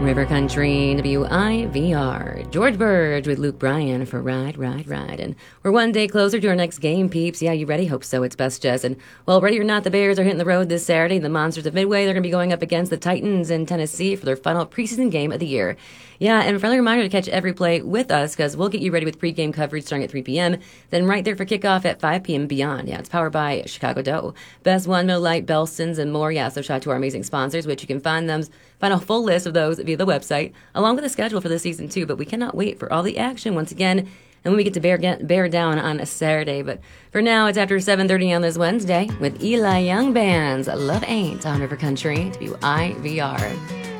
River Country, WIVR. George Burge with Luke Bryan for Ride, Ride, Ride. And we're one day closer to our next game, peeps. Yeah, you ready? Hope so. It's Best Jess. And, well, ready or not, the Bears are hitting the road this Saturday. The Monsters of Midway, they're going to be going up against the Titans in Tennessee for their final preseason game of the year. Yeah, and a friendly reminder to catch every play with us, because we'll get you ready with pregame coverage starting at 3 p.m., then right there for kickoff at 5 p.m. and beyond. Yeah, it's powered by Chicago Dough, Best One, Middle Light, Belston's, and more. Yeah, so shout out to our amazing sponsors, which you can find a full list of those via the website, along with the schedule for the season, too. But we cannot wait for all the action once again, and when we get to bear down on a Saturday. But for now, it's after 7:30 on this Wednesday with Eli Young Band's Love Ain't on River Country, WIVR.